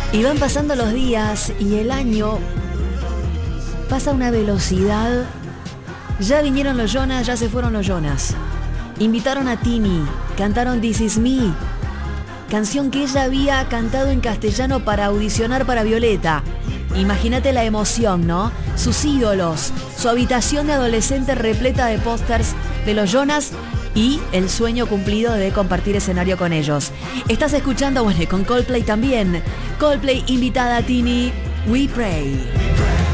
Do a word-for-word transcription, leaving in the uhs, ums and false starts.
Y van pasando los días y el año pasa a una velocidad. Ya vinieron los Jonas, ya se fueron los Jonas. Invitaron a Tini, cantaron This Is Me, canción que ella había cantado en castellano para audicionar para Violeta. Imagínate la emoción, ¿no? Sus ídolos, su habitación de adolescente repleta de pósters de los Jonas y el sueño cumplido de compartir escenario con ellos. Estás escuchando, bueno, y con Coldplay también. Coldplay invitada a Tini, We Pray.